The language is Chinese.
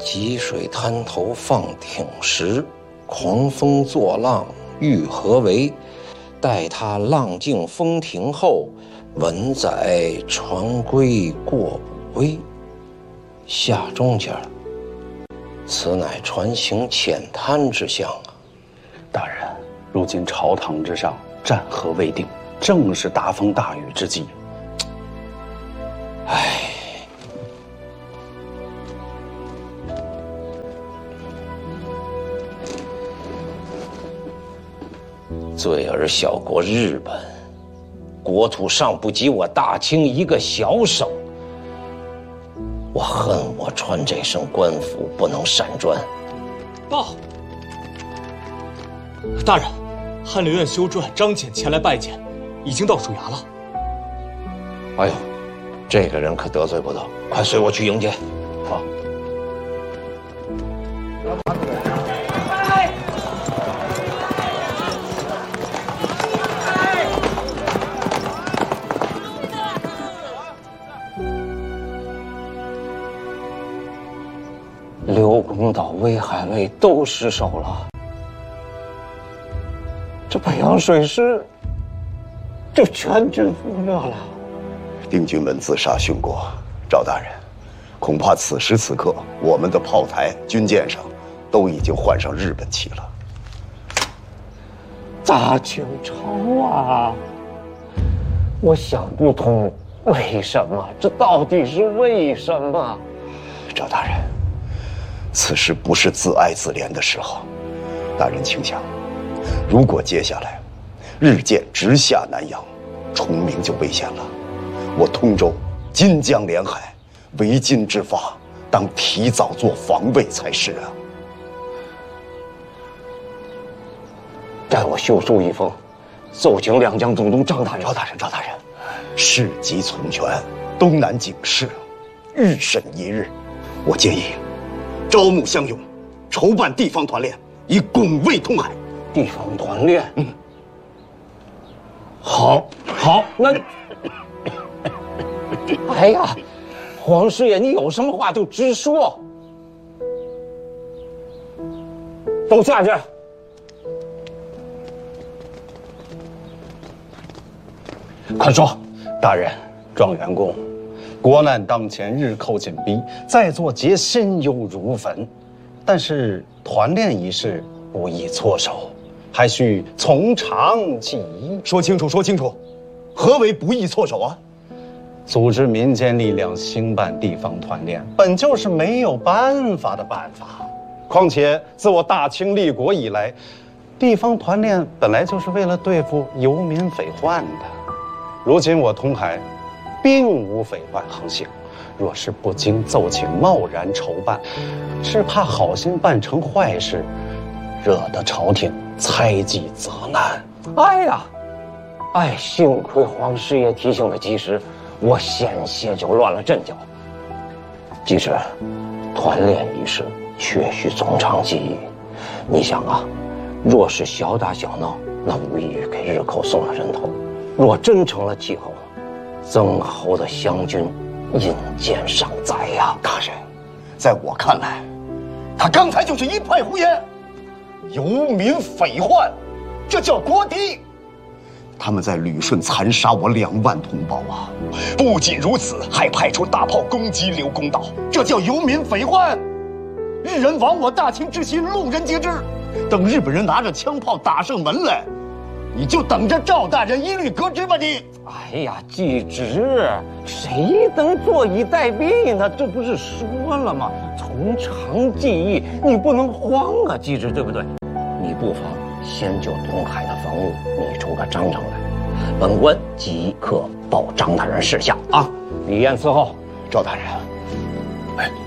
积水滩头放挺石，狂风作浪欲何为？待他浪静风停后，稳载船归过补危。下中间，此乃船行浅滩之象啊！ 大人，如今朝堂之上战和未定，正是大风大雨之际。 唉，罪而小国日本，国土尚不及我大清一个小省。我恨我穿这身官服不能闪转。 报，大人，翰林院修撰张简前来拜见，已经到署衙了。 哎呦，这个人可得罪不得，快随我去迎接。 好。 刘公岛、威海卫都失守了，这北洋水师就全军覆没了。 丁俊文自杀殉国，赵大人，恐怕此时此刻我们的炮台、军舰上都已经换上日本旗了。 大清朝啊！我想不通，为什么？这到底是为什么？ 赵大人，此时不是自哀自怜的时候。大人请想，如果接下来日舰直下南洋，崇明就危险了。我通州、金江连海，为今之发，当提早做防卫才是啊。 待我修书一封，奏请两江总督张大人。 赵大人，事急从权，东南警示，日审一日。我建议招募乡勇，筹办地方团练，以拱卫通海。 地方团练，好，那，哎呀，皇师爷，你有什么话就直说。都下去。 快说，大人，状元公，国难当前，日寇紧逼，在座皆心忧如焚。但是团练一事不宜错手，还需从长计议。 说清楚，何为不宜错手啊？ 组织民间力量兴办地方团练，本就是没有办法的办法。况且自我大清立国以来，地方团练本来就是为了对付游民匪患的。如今我通海并无匪患横行，若是不经奏请贸然筹办，是怕好心办成坏事，惹得朝廷猜忌责难。 幸亏皇师爷提醒的及时，我险些就乱了阵脚。即使团练一事，确需从长计议。你想啊，若是小打小闹，那无异于给日寇送了人头；若真成了气候，曾侯的湘军引荐上载呀！ 大人，在我看来，他刚才就是一派胡言，游民匪患，这叫国敌。他们在旅顺残杀我2万同胞啊！不仅如此，还派出大炮攻击刘公岛，这叫游民匪患。日人亡我大清之心，路人皆知。等日本人拿着枪炮打上门来，你就等着赵大人一律革职吧你！ 哎呀，继职，谁能坐以待毙呢？这不是说了吗？从长计议，你不能慌啊，继职，对不对？你不妨先就东海的防务拟出个章程来，本官即刻报张大人示下啊！李燕伺候。 赵大人，